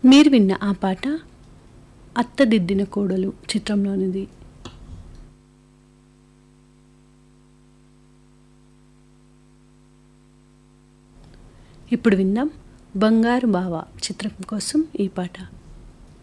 మీరు విన్న ఆ పాట అత్తదిద్దిన కోడలు చిత్రంలోనిది. ఇప్పుడు విందాం బంగారు బావ చిత్రం కోసం ఈ పాట.